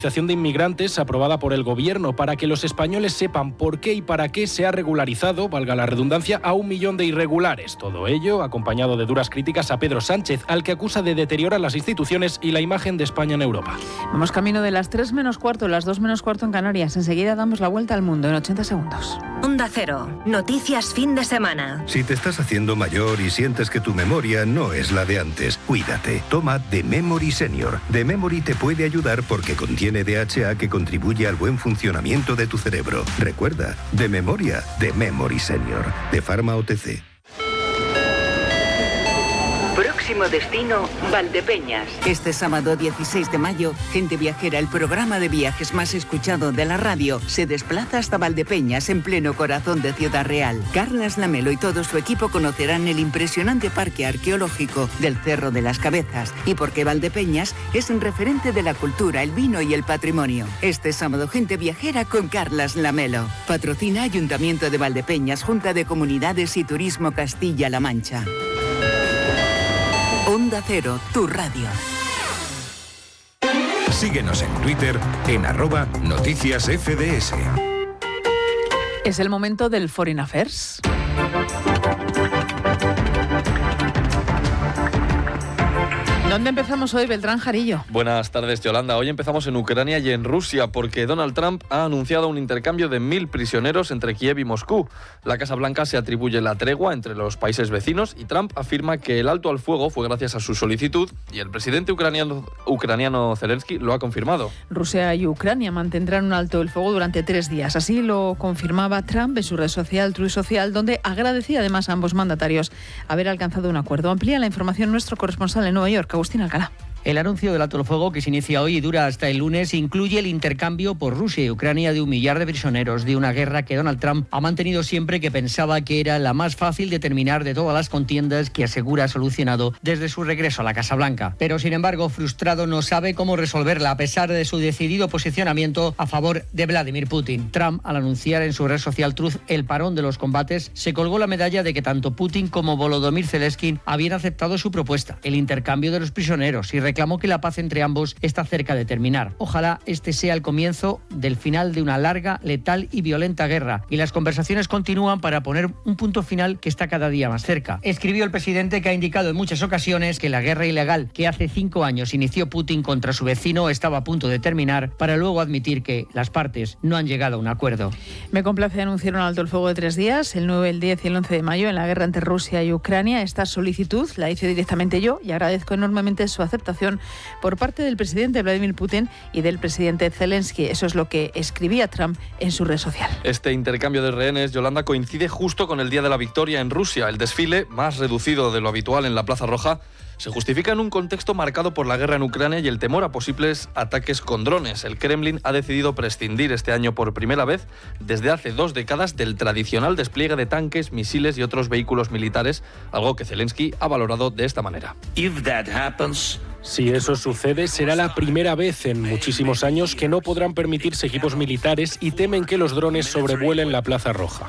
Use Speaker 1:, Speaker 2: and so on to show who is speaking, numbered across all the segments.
Speaker 1: de inmigrantes aprobada por el gobierno para que los españoles sepan por qué y para qué se ha regularizado, valga la redundancia, a 1 millón de irregulares. Todo ello acompañado de duras críticas a Pedro Sánchez, al que acusa de deteriorar las instituciones y la imagen de España en Europa.
Speaker 2: Vamos camino de las 3 menos cuarto, las 2 menos cuarto en Canarias. Enseguida damos la vuelta al mundo en 80 segundos.
Speaker 3: Onda Cero. Noticias fin de semana.
Speaker 4: Si te estás haciendo mayor y sientes que tu memoria no es la de antes, cuídate. Toma The Memory Senior. The Memory te puede ayudar porque contiene DHA que contribuye al buen funcionamiento de tu cerebro. Recuerda, de memoria, The Memory Senior, de Pharma OTC.
Speaker 5: Próximo destino, Valdepeñas.
Speaker 6: Este sábado 16 de mayo, Gente Viajera, el programa de viajes más escuchado de la radio, se desplaza hasta Valdepeñas, en pleno corazón de Ciudad Real. Carlas Lamelo y todo su equipo conocerán el impresionante parque arqueológico del Cerro de las Cabezas y por qué Valdepeñas es un referente de la cultura, el vino y el patrimonio. Este sábado, Gente Viajera con Carlas Lamelo. Patrocina Ayuntamiento de Valdepeñas, Junta de Comunidades y Turismo Castilla-La Mancha. Onda Cero, tu radio.
Speaker 4: Síguenos en Twitter en @noticiasfds.
Speaker 2: Es el momento del Foreign Affairs. ¿Dónde empezamos hoy, Beltrán Jarillo?
Speaker 7: Buenas tardes, Yolanda. Hoy empezamos en Ucrania y en Rusia porque Donald Trump ha anunciado un intercambio de 1.000 prisioneros entre Kiev y Moscú. La Casa Blanca se atribuye la tregua entre los países vecinos y Trump afirma que el alto al fuego fue gracias a su solicitud y el presidente ucraniano Zelensky lo ha confirmado.
Speaker 2: Rusia y Ucrania mantendrán un alto el fuego durante 3 días. Así lo confirmaba Trump en su red social Truth Social, donde agradecía además a ambos mandatarios haber alcanzado un acuerdo. Amplía la información nuestro corresponsal en Nueva York, Agustín Alcalá.
Speaker 8: El anuncio del alto el fuego, que se inicia hoy y dura hasta el lunes, incluye el intercambio por Rusia y Ucrania de 1 millar de prisioneros de una guerra que Donald Trump ha mantenido siempre, que pensaba que era la más fácil de terminar de todas las contiendas, que asegura ha solucionado desde su regreso a la Casa Blanca. Pero, sin embargo, frustrado, no sabe cómo resolverla a pesar de su decidido posicionamiento a favor de Vladimir Putin. Trump, al anunciar en su red social Truth el parón de los combates, se colgó la medalla de que tanto Putin como Volodymyr Zelensky habían aceptado su propuesta, el intercambio de los prisioneros, y reclamó que la paz entre ambos está cerca de terminar. Ojalá este sea el comienzo del final de una larga, letal y violenta guerra, y las conversaciones continúan para poner un punto final que está cada día más cerca. Escribió el presidente, que ha indicado en muchas ocasiones que la guerra ilegal que hace 5 años inició Putin contra su vecino estaba a punto de terminar, para luego admitir que las partes no han llegado a un acuerdo.
Speaker 2: Me complace anunciar un alto el fuego de 3 días, el 9, el 10 y el 11 de mayo, en la guerra entre Rusia y Ucrania. Esta solicitud la hice directamente yo y agradezco enormemente su aceptación por parte del presidente Vladimir Putin y del presidente Zelensky. Eso es lo que escribía Trump en su red social.
Speaker 7: Este intercambio de rehenes, Yolanda, coincide justo con el Día de la Victoria en Rusia. El desfile, más reducido de lo habitual en la Plaza Roja, se justifica en un contexto marcado por la guerra en Ucrania y el temor a posibles ataques con drones. El Kremlin ha decidido prescindir este año por primera vez desde hace 2 décadas del tradicional despliegue de tanques, misiles y otros vehículos militares, algo que Zelensky ha valorado de esta manera.
Speaker 1: Si eso sucede, será la primera vez en muchísimos años que no podrán permitirse equipos militares y temen que los drones sobrevuelen la Plaza Roja.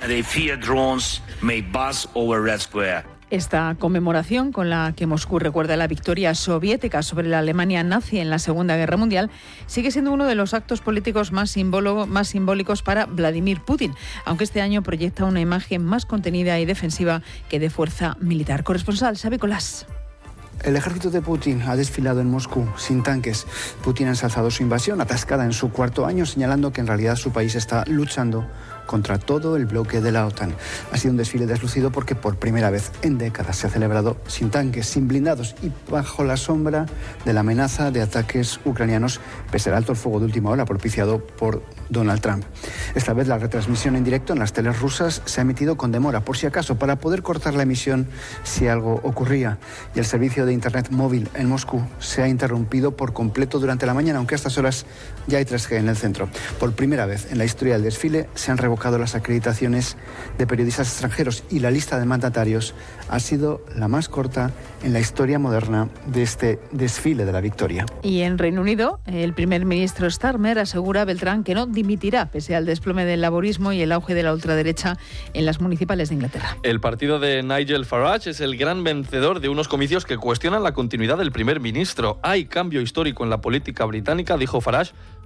Speaker 2: Esta conmemoración, con la que Moscú recuerda la victoria soviética sobre la Alemania nazi en la Segunda Guerra Mundial, sigue siendo uno de los actos políticos más simbólicos para Vladimir Putin, aunque este año proyecta una imagen más contenida y defensiva que de fuerza militar. Corresponsal Xavi Colás.
Speaker 9: El ejército de Putin ha desfilado en Moscú sin tanques. Putin ha ensalzado su invasión, atascada en su 4.º año, señalando que en realidad su país está luchando contra todo el bloque de la OTAN. Ha sido un desfile deslucido porque por primera vez en décadas se ha celebrado sin tanques, sin blindados y bajo la sombra de la amenaza de ataques ucranianos, pese al alto el fuego de última hora propiciado por Donald Trump. Esta vez la retransmisión en directo en las teles rusas se ha emitido con demora, por si acaso, para poder cortar la emisión si algo ocurría. Y el servicio de Internet móvil en Moscú se ha interrumpido por completo durante la mañana, aunque a estas horas ya hay 3G en el centro. Por primera vez en la historia del desfile se han revocado las acreditaciones de periodistas extranjeros y la lista de mandatarios ha sido la más corta en la historia moderna de este desfile de la victoria.
Speaker 2: Y en Reino Unido, el primer ministro Starmer asegura, Beltrán, que no dimitirá pese al desplome del laborismo y el auge de la ultraderecha en las municipales de Inglaterra.
Speaker 7: El partido de Nigel Farage es el gran vencedor de unos comicios que cuestionan la continuidad del primer ministro. Hay cambio histórico en la política británica, dijo Farage,